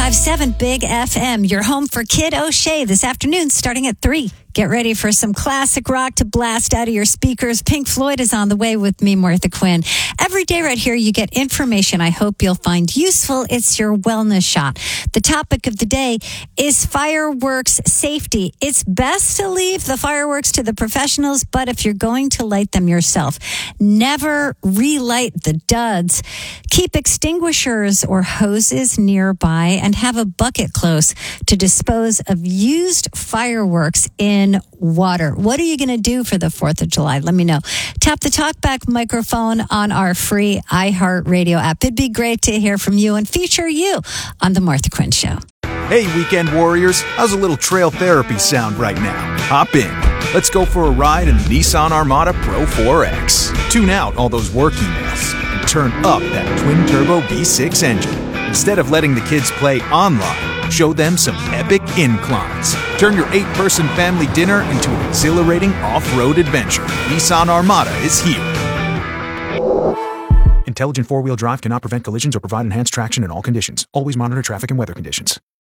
95.7 Big FM, your home for Kid O'Shea this afternoon starting at 3. Get ready for some classic rock to blast out of your speakers. Pink Floyd is on the way with me, Martha Quinn. Every day right here, you get information I hope you'll find useful. It's your wellness shot. The topic of the day is fireworks safety. It's best to leave the fireworks to the professionals, but if you're going to light them yourself, never relight the duds. Keep extinguishers or hoses nearby and have a bucket close to dispose of used fireworks in water. What are you going to do for the 4th of July? Let me know. Tap the talkback microphone on our free iHeartRadio app. It'd be great to hear from you and feature you on The Martha Quinn Show. Hey, weekend warriors. How's a little trail therapy sound right now? Hop in. Let's go for a ride in the Nissan Armada Pro 4X. Tune out all those work emails and turn up that twin-turbo V6 engine. Instead of letting the kids play online, show them some epic inclines. Turn your 8-person family dinner into an exhilarating off-road adventure. Nissan Armada is here. Intelligent four-wheel drive cannot prevent collisions or provide enhanced traction in all conditions. Always monitor traffic and weather conditions.